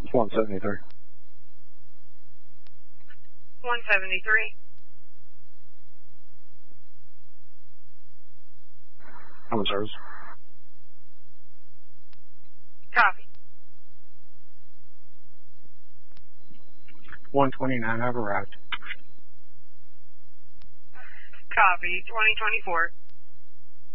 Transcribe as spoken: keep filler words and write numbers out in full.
one seventy-three. one seventy-three. I'm in service. Copy. one twenty-nine, I've arrived. Copy. twenty twenty-four.